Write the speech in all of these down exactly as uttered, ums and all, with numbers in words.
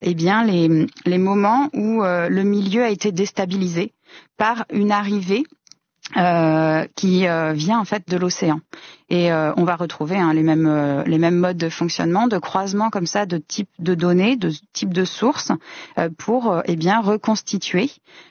eh bien les, les moments où euh, le milieu a été déstabilisé par une arrivée Euh, qui euh, vient en fait de l'océan. Et euh, on va retrouver hein, les mêmes euh, les mêmes modes de fonctionnement, de croisement comme ça, de type de données, de type de sources, euh, pour euh, eh bien reconstituer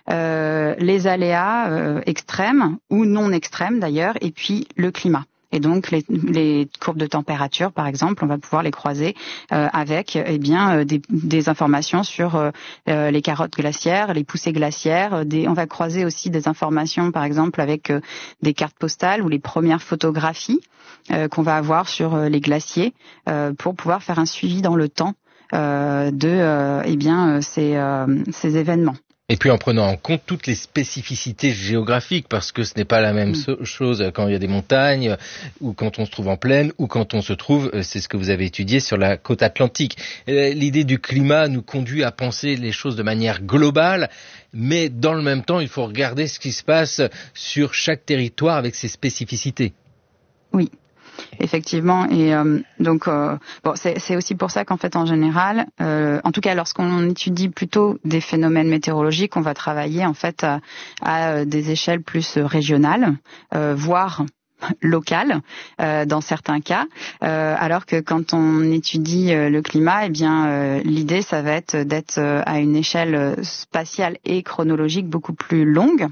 euh, les aléas euh, extrêmes ou non extrêmes d'ailleurs, et puis le climat. Et donc les, les courbes de température, par exemple, on va pouvoir les croiser euh, avec eh bien euh, des, des informations sur euh, euh, les carottes glaciaires, les poussées glaciaires. Des, on va croiser aussi des informations, par exemple, avec euh, des cartes postales ou les premières photographies euh, qu'on va avoir sur euh, les glaciers euh, pour pouvoir faire un suivi dans le temps euh, de euh, eh bien ces, euh, ces événements. Et puis en prenant en compte toutes les spécificités géographiques, parce que ce n'est pas la même mmh. chose quand il y a des montagnes, ou quand on se trouve en plaine, ou quand on se trouve, c'est ce que vous avez étudié, sur la côte atlantique. L'idée du climat nous conduit à penser les choses de manière globale, mais dans le même temps, il faut regarder ce qui se passe sur chaque territoire avec ses spécificités. Oui. Effectivement, et euh, donc euh, bon, c'est, c'est aussi pour ça qu'en fait, en général, euh, en tout cas, lorsqu'on étudie plutôt des phénomènes météorologiques, on va travailler en fait à, à des échelles plus régionales, euh, voire locales euh, dans certains cas, euh, alors que quand on étudie euh, le climat, eh bien euh, l'idée ça va être d'être euh, à une échelle spatiale et chronologique beaucoup plus longue.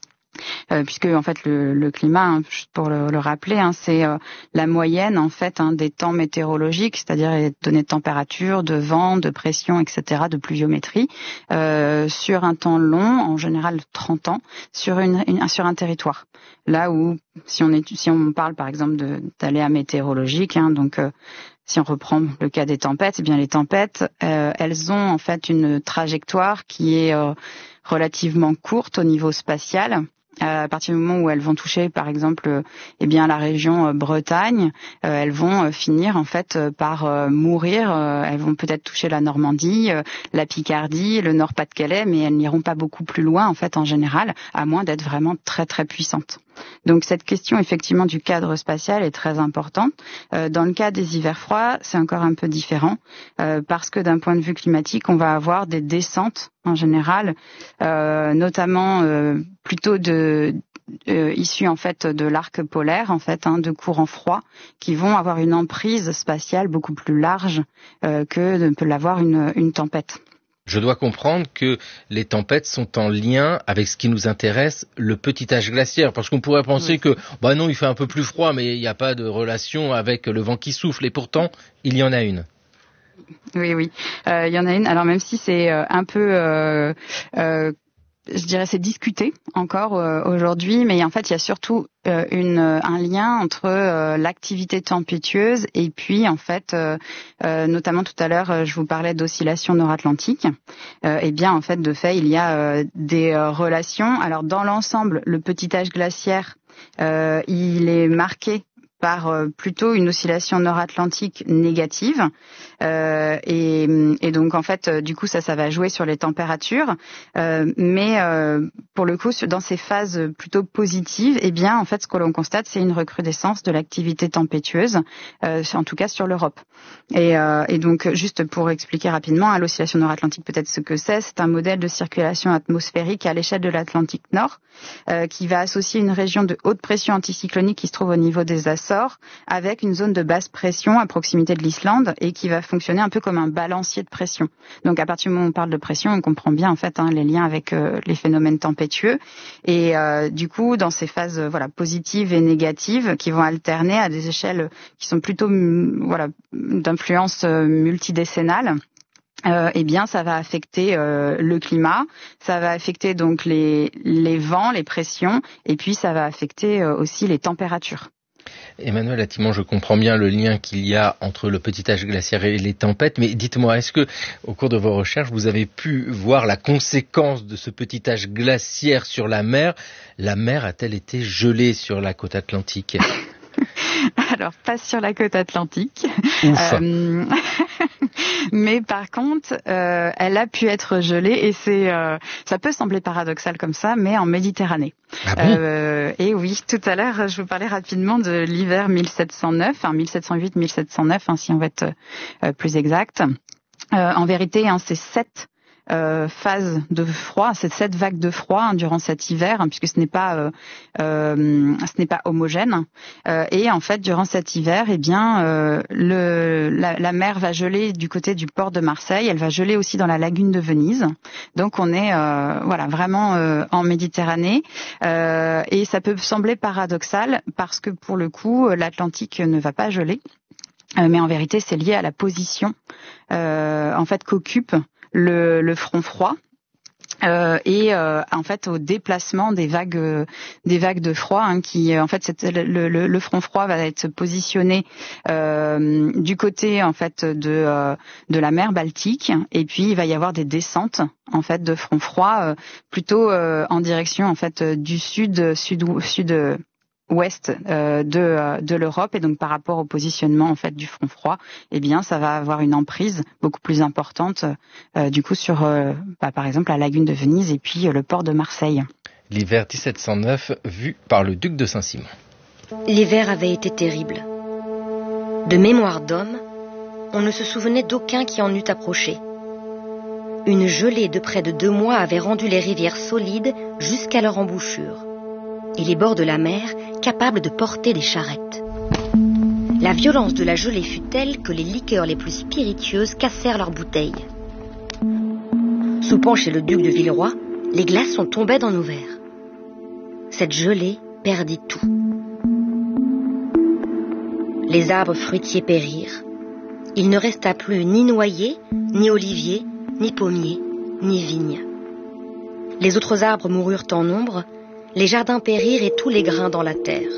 Euh, puisque en fait le, le climat, hein, pour le, le rappeler, hein, c'est euh, la moyenne en fait hein, des temps météorologiques, c'est-à-dire les données de température, de vent, de pression, et cetera, de pluviométrie, euh, sur un temps long, en général trente ans, sur une, une sur un territoire. Là où si on est, si on parle par exemple de, d'aléas météorologiques, hein, donc euh, si on reprend le cas des tempêtes, eh bien les tempêtes, euh, elles ont en fait une trajectoire qui est euh, relativement courte au niveau spatial. À partir du moment où elles vont toucher, par exemple, eh bien la région Bretagne, euh, elles vont euh, finir en fait euh, par euh, mourir. Euh, elles vont peut-être toucher la Normandie, euh, la Picardie, le Nord-Pas-de-Calais, mais elles n'iront pas beaucoup plus loin en fait en général, à moins d'être vraiment très très puissantes. Donc cette question effectivement du cadre spatial est très importante. Euh, dans le cas des hivers froids, c'est encore un peu différent euh, parce que d'un point de vue climatique, on va avoir des descentes en général, euh, notamment euh, plutôt de euh, issus en fait de l'arc polaire, en fait, hein, de courants froids qui vont avoir une emprise spatiale beaucoup plus large euh, que ne peut l'avoir une, une tempête. Je dois comprendre que les tempêtes sont en lien avec ce qui nous intéresse, le petit âge glaciaire, parce qu'on pourrait penser oui. que, bah non, il fait un peu plus froid, mais il n'y a pas de relation avec le vent qui souffle, et pourtant, il y en a une. Oui, oui, euh, il y en a une. Alors même si c'est euh, un peu... Euh, euh, je dirais c'est discuté encore euh, aujourd'hui, mais en fait il y a surtout euh, une, un lien entre euh, l'activité tempétueuse et puis en fait, euh, euh, notamment tout à l'heure, je vous parlais d'oscillation nord-atlantique. Euh, et bien en fait de fait il y a euh, des euh, relations. Alors dans l'ensemble, le petit âge glaciaire, euh, il est marqué par euh, plutôt une oscillation nord-atlantique négative euh, et, et donc en fait euh, du coup ça ça va jouer sur les températures euh, mais euh, pour le coup dans ces phases plutôt positives eh bien en fait ce que l'on constate c'est une recrudescence de l'activité tempétueuse euh, en tout cas sur l'Europe et, euh, et donc juste pour expliquer rapidement hein, l'oscillation nord-atlantique peut-être ce que c'est c'est un modèle de circulation atmosphérique à l'échelle de l'Atlantique Nord euh, qui va associer une région de haute pression anticyclonique qui se trouve au niveau des Açores avec une zone de basse pression à proximité de l'Islande et qui va fonctionner un peu comme un balancier de pression. Donc à partir du moment où on parle de pression, on comprend bien en fait hein, les liens avec euh, les phénomènes tempétueux et euh, du coup dans ces phases euh, voilà positives et négatives qui vont alterner à des échelles qui sont plutôt voilà d'influence euh, multidécennale. Euh, eh bien, ça va affecter euh, le climat, ça va affecter donc les, les vents, les pressions, et puis ça va affecter euh, aussi les températures. Emmanuel Attimand, je comprends bien le lien qu'il y a entre le petit âge glaciaire et les tempêtes, mais dites-moi, est-ce que, au cours de vos recherches, vous avez pu voir la conséquence de ce petit âge glaciaire sur la mer? La mer a-t-elle été gelée sur la côte atlantique? Alors, pas sur la côte atlantique. Euh, mais par contre, euh, elle a pu être gelée et c'est, euh, ça peut sembler paradoxal comme ça, mais en Méditerranée. Ah bon euh, et oui, tout à l'heure, je vous parlais rapidement de l'hiver mille sept cent neuf, enfin mille sept cent huit mille sept cent neuf, hein, si on veut être euh, plus exact. Euh, en vérité, hein, c'est sept Euh, phase de froid, c'est sept vagues de froid hein, durant cet hiver, hein, puisque ce n'est pas euh, euh, ce n'est pas homogène. Euh, et en fait, durant cet hiver, eh bien, euh, le la, la mer va geler du côté du port de Marseille. Elle va geler aussi dans la lagune de Venise. Donc, on est euh, voilà vraiment euh, en Méditerranée. Euh, et ça peut sembler paradoxal parce que pour le coup, l'Atlantique ne va pas geler, euh, mais en vérité, c'est lié à la position euh, en fait qu'occupe Le, le front froid euh, et euh, en fait au déplacement des vagues euh, des vagues de froid hein, qui en fait c'est, le, le, le front froid va être positionné euh, du côté en fait de euh, de la mer Baltique et puis il va y avoir des descentes en fait de front froid euh, plutôt euh, en direction en fait du sud sud sud ouest euh, de euh, de l'Europe et donc par rapport au positionnement en fait du front froid, eh bien ça va avoir une emprise beaucoup plus importante euh, du coup sur euh, bah, par exemple la lagune de Venise et puis euh, le port de Marseille. L'hiver dix-sept cent neuf vu par le duc de Saint-Simon. L'hiver avait été terrible. De mémoire d'homme, on ne se souvenait d'aucun qui en eût approché. Une gelée de près de deux mois avait rendu les rivières solides jusqu'à leur embouchure et les bords de la mer capables de porter des charrettes. La violence de la gelée fut telle que les liqueurs les plus spiritueuses cassèrent leurs bouteilles. Soupant chez le duc de Villeroy, les glaçons tombaient dans nos verres. Cette gelée perdit tout. Les arbres fruitiers périrent. Il ne resta plus ni noyer, ni olivier, ni pommier, ni vigne. Les autres arbres moururent en nombre, les jardins périrent et tous les grains dans la terre.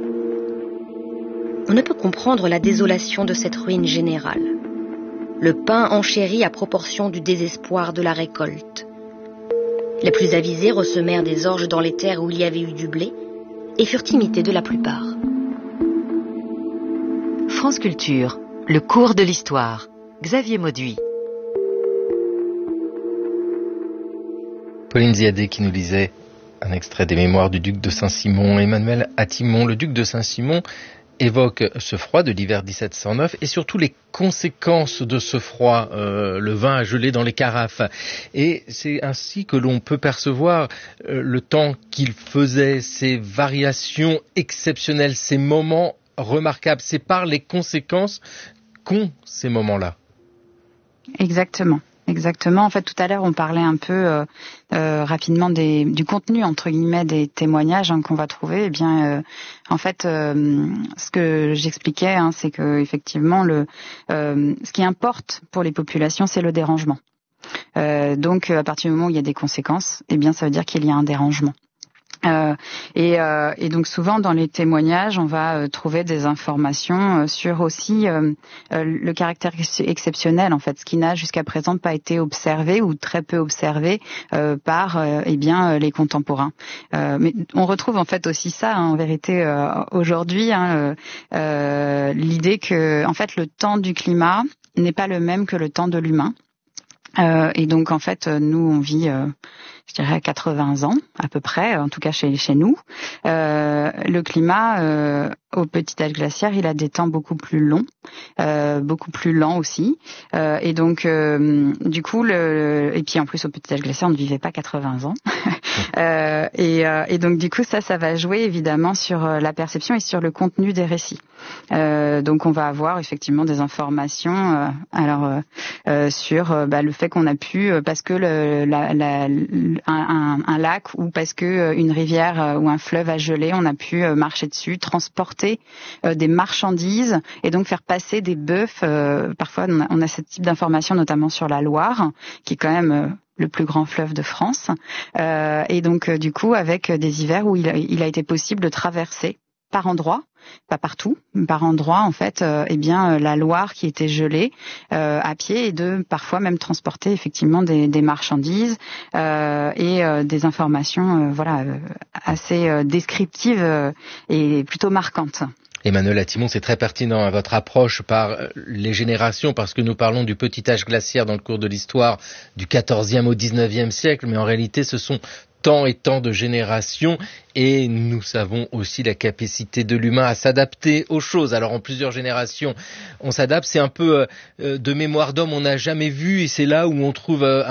On ne peut comprendre la désolation de cette ruine générale. Le pain enchérit à proportion du désespoir de la récolte. Les plus avisés ressemèrent des orges dans les terres où il y avait eu du blé et furent imités de la plupart. France Culture, le cours de l'histoire. Xavier Mauduit. Pauline Ziadé qui nous lisait un extrait des mémoires du duc de Saint-Simon. Emmanuel Atimon, le duc de Saint-Simon, évoque ce froid de l'hiver dix-sept cent neuf et surtout les conséquences de ce froid. Euh, le vin a gelé dans les carafes. Et c'est ainsi que l'on peut percevoir euh, le temps qu'il faisait, ces variations exceptionnelles, ces moments remarquables. C'est par les conséquences qu'ont ces moments-là. Exactement. Exactement. En fait, tout à l'heure, on parlait un peu euh, euh, rapidement des, du contenu entre guillemets des témoignages hein, qu'on va trouver. Eh bien, euh, en fait, euh, ce que j'expliquais, hein, c'est que effectivement, le, euh, ce qui importe pour les populations, c'est le dérangement. Euh, donc, à partir du moment où il y a des conséquences, eh bien, ça veut dire qu'il y a un dérangement. Euh, et, euh, et donc souvent dans les témoignages, on va euh, trouver des informations euh, sur aussi euh, euh, le caractère ex- exceptionnel en fait, ce qui n'a jusqu'à présent pas été observé ou très peu observé euh, par euh, eh bien euh, les contemporains. Euh, mais on retrouve en fait aussi ça hein, en vérité euh, aujourd'hui, hein, euh, euh, l'idée que en fait le temps du climat n'est pas le même que le temps de l'humain. Euh, et donc en fait nous on vit euh, je dirais à quatre-vingts ans à peu près, en tout cas chez chez nous. Euh, le climat euh, au petit âge glaciaire, il a des temps beaucoup plus longs, euh, beaucoup plus lents aussi. Euh, et donc euh, du coup le et puis en plus au petit âge glaciaire, on ne vivait pas quatre-vingts ans. euh, et, euh, et donc du coup ça ça va jouer évidemment sur la perception et sur le contenu des récits. Euh, donc on va avoir effectivement des informations euh, alors euh, euh, sur euh, bah, le fait qu'on a pu euh, parce que le, la, la, un, un lac ou parce que euh, une rivière euh, ou un fleuve a gelé, on a pu euh, marcher dessus, transporter euh, des marchandises et donc faire passer des bœufs. Euh, parfois on a, on a ce type d'informations notamment sur la Loire qui est quand même euh, le plus grand fleuve de France. Euh, et donc euh, du coup avec des hivers où il a, il a été possible de traverser par endroits, pas partout, par endroits en fait, euh, eh bien euh, la Loire qui était gelée euh, à pied et de parfois même transporter effectivement des, des marchandises euh, et euh, des informations, euh, voilà, euh, assez euh, descriptives euh, et plutôt marquantes. Emmanuel Atimon, c'est très pertinent à votre approche par les générations, parce que nous parlons du petit âge glaciaire dans le cours de l'histoire du quatorzième au dix-neuvième siècle, mais en réalité ce sont tant et tant de générations, et nous savons aussi la capacité de l'humain à s'adapter aux choses. Alors en plusieurs générations, on s'adapte, c'est un peu euh, de mémoire d'homme, on n'a jamais vu, et c'est là où on trouve euh,